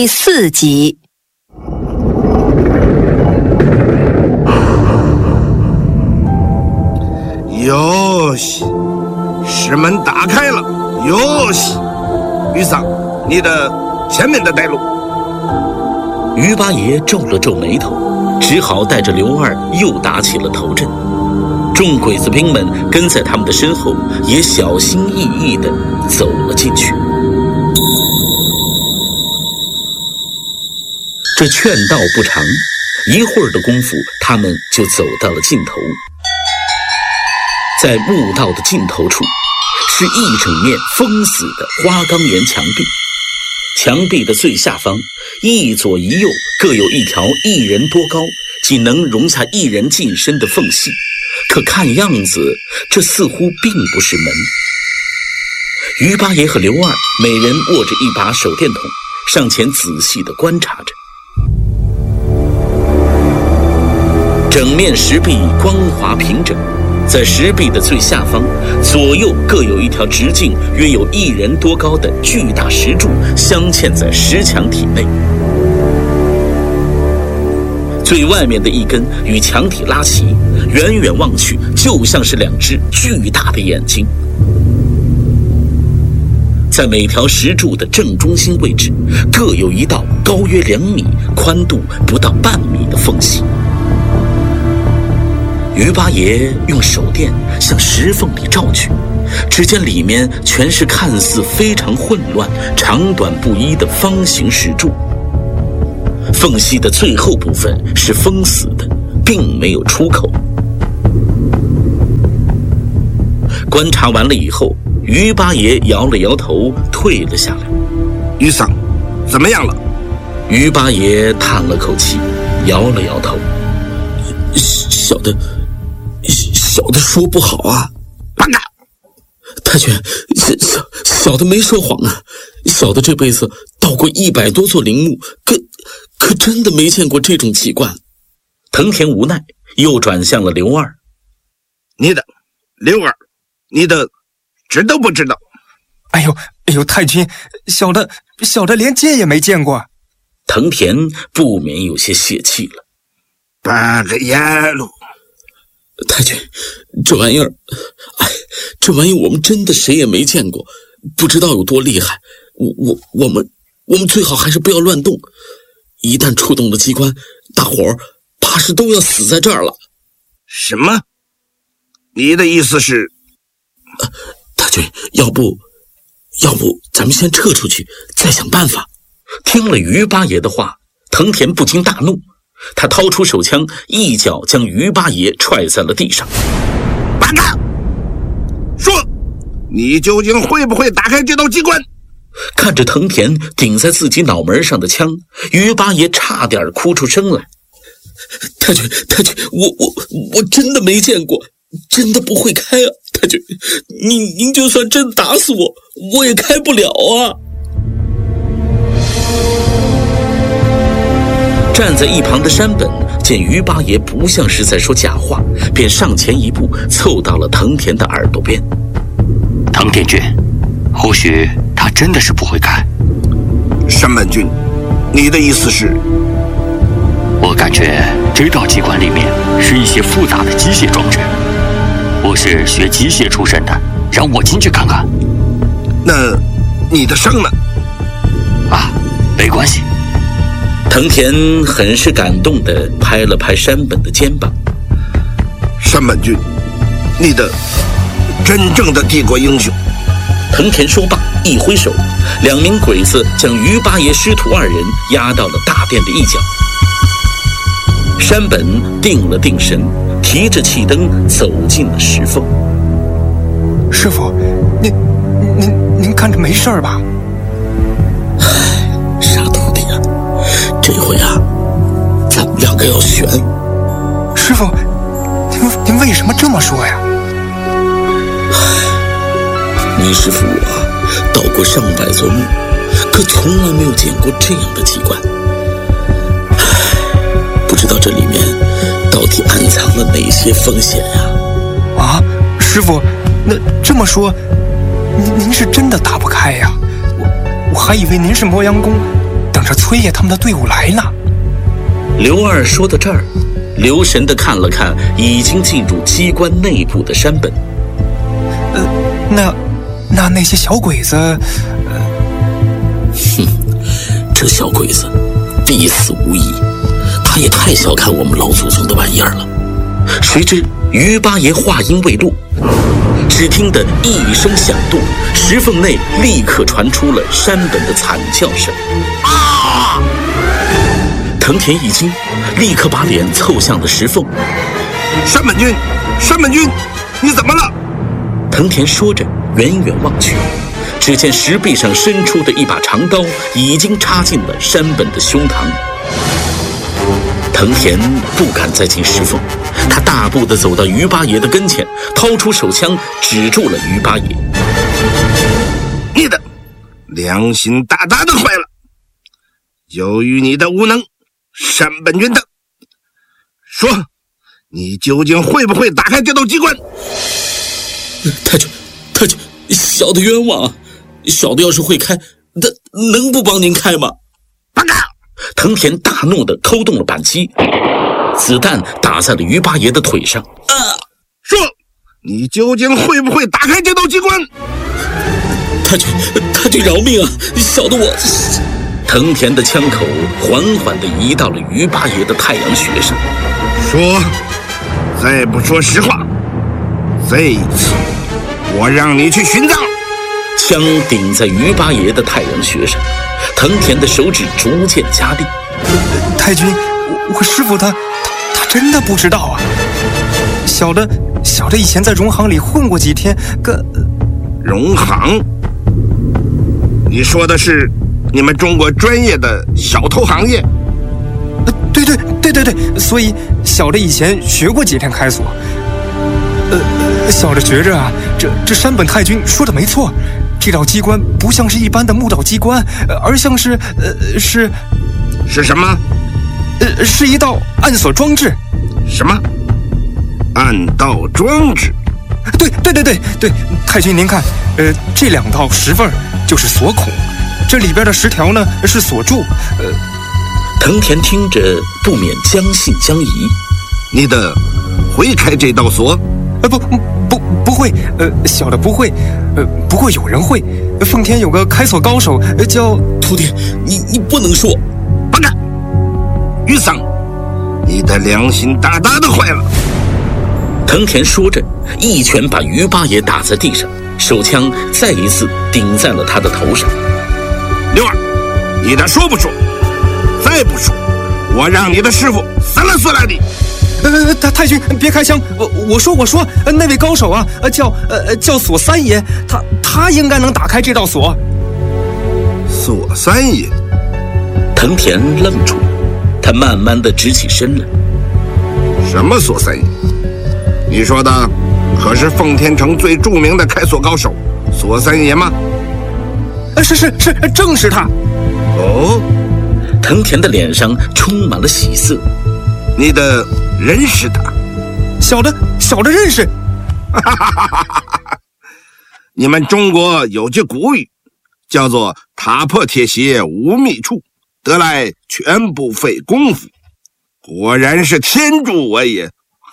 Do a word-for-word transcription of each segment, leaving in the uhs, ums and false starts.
第四集。 哟西，石门打开了。哟西，于桑，你的前面的带路。 于八爷皱了皱眉头，只好带着刘二又打起了头阵。众鬼子兵们跟在他们的身后，也小心翼翼地走了进去。这劝道不长，一会儿的功夫，他们就走到了尽头。在墓道的尽头处，是一整面封死的花岗岩墙壁。墙壁的最下方，一左一右各有一条一人多高，仅能容下一人近身的缝隙。可看样子，这似乎并不是门。于八爷和刘二每人握着一把手电筒，上前仔细地观察着。整面石壁光滑平整，在石壁的最下方，左右各有一条直径约有一人多高的巨大石柱镶嵌在石墙体内。最外面的一根与墙体拉齐，远远望去就像是两只巨大的眼睛。在每条石柱的正中心位置，各有一道高约两米、宽度不到半米的缝隙。于八爷用手电向石缝里照去，只见里面全是看似非常混乱、长短不一的方形石柱。缝隙的最后部分是封死的，并没有出口。观察完了以后，于八爷摇了摇头，退了下来。 于桑，怎么样了？ 于八爷叹了口气，摇了摇头。 小的，小的说不好啊。 八嘎！ 太君，小小小的没说谎啊。小的这辈子到过一百多座陵墓，可可真的没见过这种奇观。 藤田无奈，又转向了刘二。 你的，刘二，你的知道不知道？ 哎呦，哎呦，太君，小的小的连见也没见过。 藤田不免有些泄气了。 八个耶路， 太君，这玩意儿，哎，这玩意我们真的谁也没见过，不知道有多厉害。我我我们我们最好还是不要乱动，一旦触动了机关，大伙儿怕是都要死在这儿了。 什么？你的意思是？ 呃，大君，要不，要不咱们先撤出去，再想办法。 听了于八爷的话，藤田不禁大怒，他掏出手枪，一脚将于八爷踹在了地上。 八嘎！说，你究竟会不会打开这道机关？ 看着藤田顶在自己脑门上的枪，于八爷差点哭出声来。 太君，太君，我我我真的没见过，真的不会开啊！太君，您您就算真打死我，我也开不了啊！ 站在一旁的山本见于八爷不像是在说假话，便上前一步，凑到了藤田的耳朵边。 藤田君，或许他真的是不会开。 山本君，你的意思是？ 我感觉这道机关里面是一些复杂的机械装置。我是学机械出身的，让我进去看看。 那你的伤呢？ 啊，没关系。 藤田很是感动地拍了拍山本的肩膀。 山本君，你的真正的帝国英雄。 藤田说罢，一挥手，两名鬼子将于八爷师徒二人压到了大殿的一角。山本定了定神，提着气灯走进了石缝。 师傅，您您您看着没事吧？ 唉，傻徒弟啊，这回啊，咱们两个要悬。 师傅，您您为什么这么说呀？ 唉，你师傅我到过上百座墓，可从来没有见过这样的奇观。不知道这里面到底暗藏了哪些风险呀？ 啊，师傅，那这么说，您您是真的打不开呀？我我还以为您是磨洋工，等着着崔爷他们的队伍来呢。 刘二说到这儿，留神地看了看已经进入机关内部的山本。 呃，那那那些小鬼子，呃， 哼，这小鬼子必死无疑，他也太小看我们老祖宗的玩意儿了。 谁知于八爷话音未落，只听得一声响动，石缝内立刻传出了山本的惨叫声。啊！藤田一惊，立刻把脸凑向了石缝。 山本君，山本君，你怎么了？ 藤田说着，远远望去，只见石壁上伸出的一把长刀已经插进了山本的胸膛。藤田不敢再进石缝，他大步地走到于八爷的跟前，掏出手枪指住了于八爷。 你的良心大大的坏了！由于你的无能，山本君的，说，你究竟会不会打开这道机关？ 太君，太君，小的冤枉啊！小的要是会开，那能不帮您开吗？ 八嘎！ 藤田大怒地扣动了扳机，子弹打在了于八爷的腿上。啊！ 说，你究竟会不会打开这道机关？ 太君，太君饶命啊！小的我…… 藤田的枪口缓缓地移到了于八爷的太阳穴上。 说，再不说实话，这一次我让你去殉葬。 枪顶在于八爷的太阳穴上，藤田的手指逐渐加力。 太君，我, 我师父他他他真的不知道啊。小的小的以前在荣行里混过几天，个荣行？你说的是你们中国专业的小偷行业？ 呃，对对对对对，所以小的以前学过几天开锁。呃，小的觉着啊，这这山本太君说的没错，这道机关不像是一般的木道机关，而像是呃是是什么？ 呃，是一道暗锁装置。 什么？暗道装置？ 对对对对对，太君您看，呃，这两道石缝就是锁孔，这里边的石条呢是锁柱。呃， 藤田听着不免将信将疑。 你的会开这道锁？ 呃不不不会，呃小的不会，呃不过有人会。奉天有个开锁高手，呃叫徒弟，你你不能说。 不敢。于桑，你的良心大大的坏了。 藤田说着，一拳把于八爷打在地上，手枪再一次顶在了他的头上。 刘二，你的说不说？再不说，我让你的师傅死了死了你！ 呃，太太君别开枪，我我说我说，那位高手啊，叫呃叫锁三爷，他他应该能打开这道锁。 锁三爷？ 藤田愣住，他慢慢的直起身来。 什么锁三爷？你说的可是奉天城最著名的开锁高手锁三爷吗？ 是是是，正是他。 哦， 藤田的脸上充满了喜色。 你的认识他？ 小的小的认识。 你们中国有句古语，叫做踏破铁鞋无觅处，得来全不费功夫。果然是天助我也。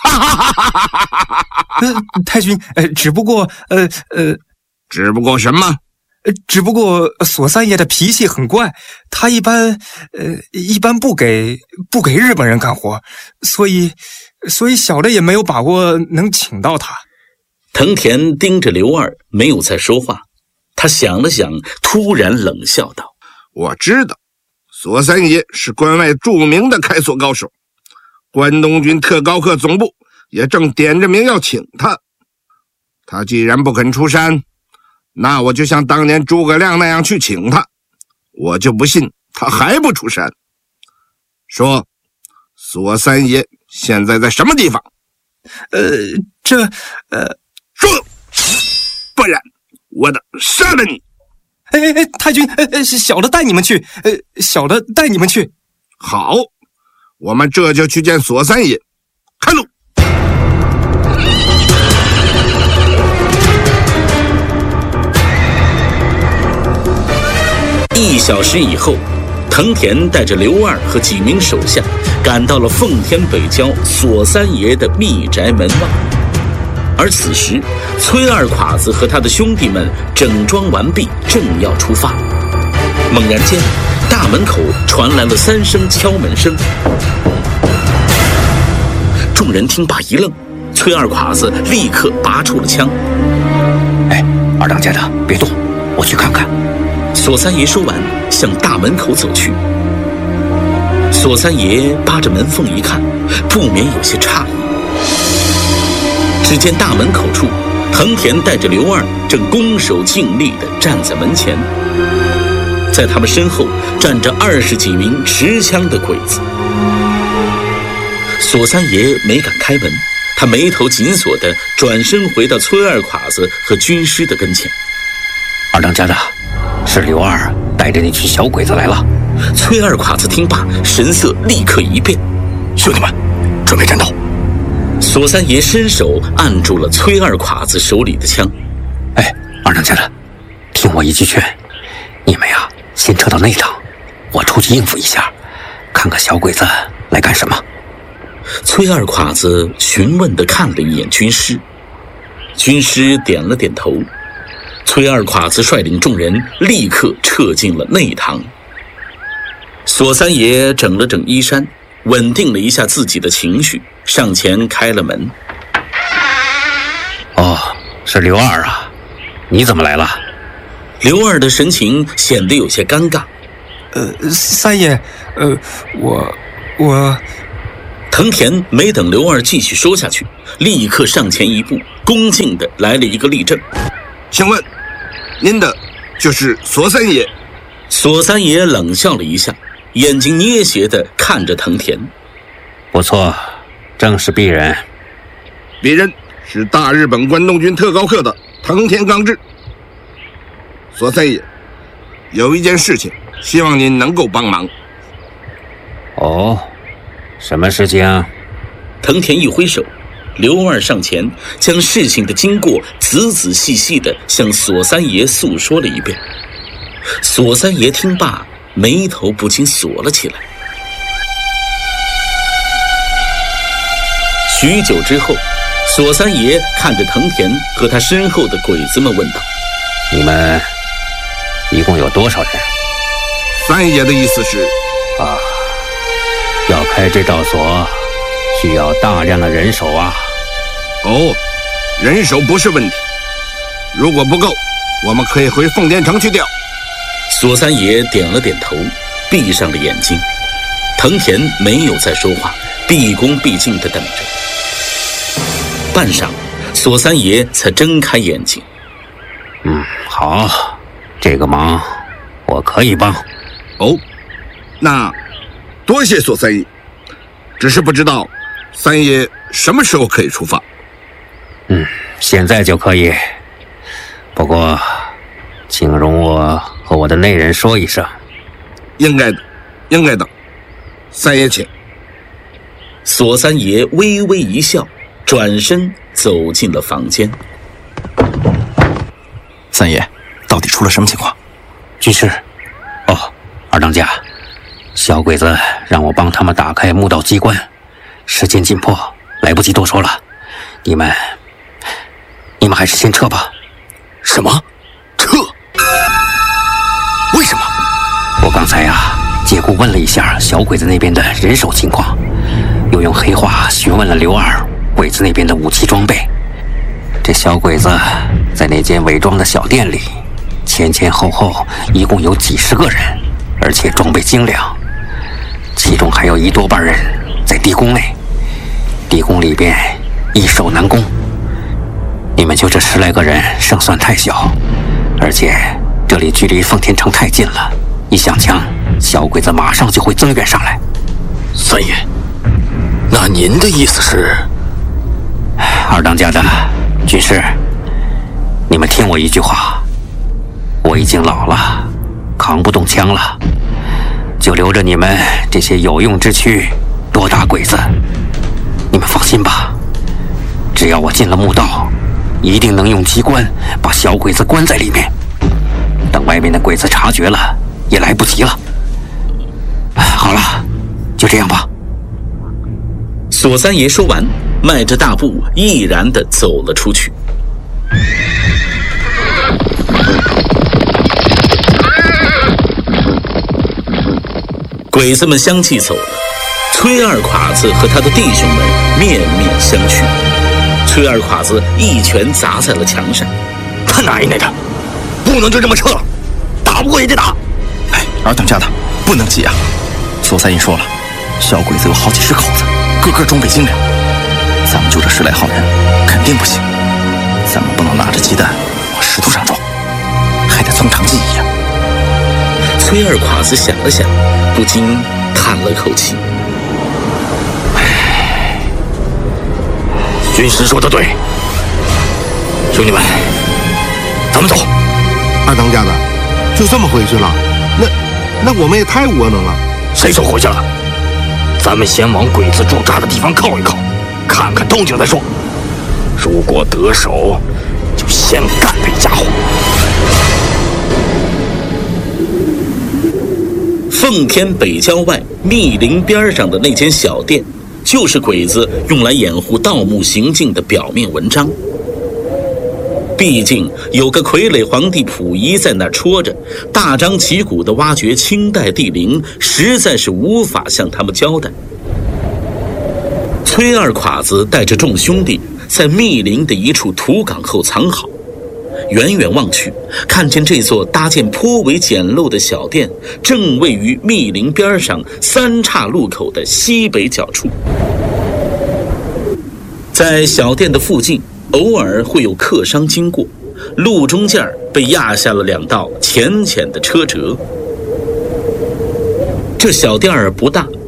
呃，太君，呃，只不过，呃呃， 只不过什么？ 呃，只不过锁三爷的脾气很怪，他一般，呃，一般不给不给日本人干活，所以，所以小的也没有把握能请到他。 藤田盯着刘二，没有再说话。他想了想，突然冷笑道：“ 我知道，锁三爷是关外著名的开锁高手。关东军特高课总部也正点着名要请他，他既然不肯出山，那我就像当年诸葛亮那样去请他，我就不信他还不出山。说，锁三爷现在在什么地方？ 呃，这，呃， 说，不然我得杀了你！ 哎哎哎，太君，呃，小的带你们去，呃，小的带你们去。 好。我们这就去见锁三爷，开路！ 一小时以后， 藤田带着刘二和几名手下赶到了奉天北郊索三爷的密宅门外。而此时，崔二侉子和他的兄弟们整装完毕，正要出发。猛然间，大门口传来了三声敲门声。众人听罢一愣，崔二侉子立刻拔出了枪。 哎，二当家的，别动，我去看看。 索三爷说完，向大门口走去。索三爷扒着门缝一看，不免有些诧异。只见大门口处，藤田带着刘二正恭守尽力地站在门前，在他们身后站着二十几名持枪的鬼子。索三爷没敢开门，他眉头紧锁地转身回到崔二侉子和军师的跟前。 二当家的，是刘二带着那群小鬼子来了。 崔二侉子听罢，神色立刻一变。 兄弟们，准备战斗！ 索三爷伸手按住了崔二侉子手里的枪。 哎，二当家的，听我一句劝，你们呀，先撤到内堂，我出去应付一下，看看小鬼子来干什么。 崔二侉子询问地看了一眼军师，军师点了点头。崔二侉子率领众人立刻撤进了内堂。索三爷整了整衣衫，稳定了一下自己的情绪，上前开了门。 哦，是刘二啊，你怎么来了？ 刘二的神情显得有些尴尬。 呃，三爷，呃，我我藤田没等刘二继续说下去，立刻上前一步，恭敬地来了一个立正。 请问，您的就是索三爷？ 索三爷冷笑了一下，眼睛捏斜地看着藤田。 不错，正是鄙人。 鄙人是大日本关东军特高课的藤田刚志。索三爷，有一件事情，希望您能够帮忙。 哦，什么事情啊？ 藤田一挥手，刘二上前将事情的经过仔仔细细地向索三爷诉说了一遍。索三爷听罢，眉头不禁锁了起来。许久之后，索三爷看着藤田和他身后的鬼子们问道： 你们一共有多少人？ 三爷的意思是， 啊，要开这道锁，需要大量的人手啊。 哦，人手不是问题，如果不够，我们可以回奉天城去调。 索三爷点了点头，闭上了眼睛。藤田没有再说话，毕恭毕敬地等着。半晌，索三爷才睁开眼睛。 嗯，好，这个忙我可以帮。 哦，那多谢索三爷，只是不知道三爷什么时候可以出发。 嗯，现在就可以。不过，请容我和我的内人说一声。 应该的，应该的。三爷请。 索三爷微微一笑，转身走进了房间。 三爷，到底出了什么情况？ 军师，哦，二当家，小鬼子让我帮他们打开墓道机关，时间紧迫，来不及多说了。你们，你们还是先撤吧。 什么？撤？为什么？ 我刚才呀，借故问了一下小鬼子那边的人手情况，又用黑话询问了刘二鬼子那边的武器装备。这小鬼子在那间伪装的小店里，前前后后一共有几十个人，而且装备精良，其中还有一多半人在地宫内。地宫里边易守难攻，你们就这十来个人胜算太小，而且这里距离奉天城太近了，一响枪，小鬼子马上就会增援上来。 三爷，那您的意思是？ 二当家的，军师，你们听我一句话，我已经老了，扛不动枪了，就留着你们这些有用之躯多打鬼子。你们放心吧，只要我进了墓道，一定能用机关把小鬼子关在里面，等外面的鬼子察觉了也来不及了。 就这样吧。 索三爷说完，迈着大步毅然地走了出去。鬼子们相继走了，崔二侉子和他的弟兄们面面相觑。崔二侉子一拳砸在了墙上：“ 他奶奶的，不能就这么撤了，打不过也得打。” 哎，二当家的，不能急啊！索三爷说了，小鬼子有好几十口子，个个装备精良，咱们就这十来号人，肯定不行。咱们不能拿着鸡蛋往石头上撞，还得从长计议呀。 崔二侉子想了想，不禁叹了口气：“ 唉，军师说的对，兄弟们，咱们走。” 二当家的，就这么回去了？那那我们也太窝囊了。 谁说回去了？咱们先往鬼子驻扎的地方靠一靠，看看动静再说。如果得手，就先干那家伙。 奉天北郊外密林边上的那间小店，就是鬼子用来掩护盗墓行径的表面文章。毕竟有个傀儡皇帝溥仪在那儿戳着，大张旗鼓地挖掘清代帝陵，实在是无法向他们交代。崔二侉子带着众兄弟在密林的一处土岗后藏好，远远望去，看见这座搭建颇为简陋的小店正位于密林边上三岔路口的西北角处。在小店的附近，偶尔会有客商经过，路中间被压下了两道浅浅的车辙。这小店儿不大，